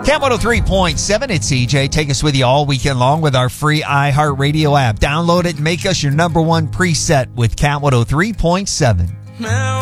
Cat 103.7, it's CJ. Take us with you all weekend long with our free iHeartRadio app. Download it and make us your number one preset with Cat 103.7. Now